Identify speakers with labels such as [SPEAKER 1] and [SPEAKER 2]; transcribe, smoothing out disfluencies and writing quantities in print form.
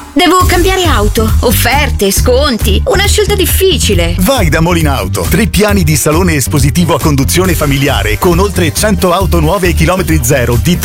[SPEAKER 1] Devo cambiare auto, offerte, sconti, una scelta difficile.
[SPEAKER 2] Vai da Molinauto. 3 piani di salone espositivo a conduzione familiare con oltre 100 auto nuove e chilometri zero di